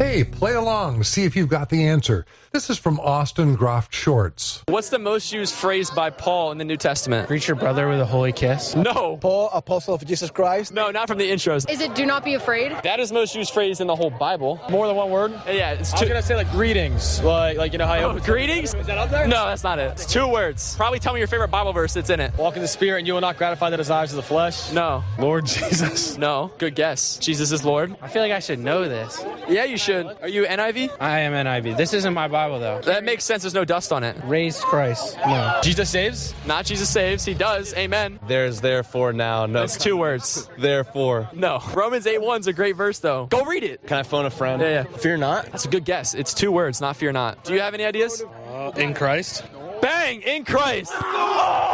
Hey, play along. See if you've got the answer. This is from Austin Groft Shorts. What's the most used phrase by Paul in the New Testament? Greet your brother with a holy kiss. No. Paul, apostle of Jesus Christ. No, not from the intros. Is it do not be afraid? That is the most used phrase in the whole Bible. More than one word? Yeah, it's I was going to say like greetings. Like you know how you greetings? Is that up there? No, that's not it. It's 2 words. Probably tell me your favorite Bible verse that's in it. Walk in the Spirit and you will not gratify the desires of the flesh. No. Lord Jesus. No. Good guess. Jesus is Lord. I feel like I should know this. Yeah, you should. Are you NIV? I am NIV. This isn't my Bible though. That makes sense. There's no dust on it. Raised Christ. No. Jesus saves? Not Jesus saves. He does. Amen. There's therefore now no. That's 2 words. Therefore. No. Romans 8:1 is a great verse though. Go read it. Can I phone a friend? Yeah. Fear not? That's a good guess. It's 2 words, not fear not. Do you have any ideas? In Christ. Bang! In Christ.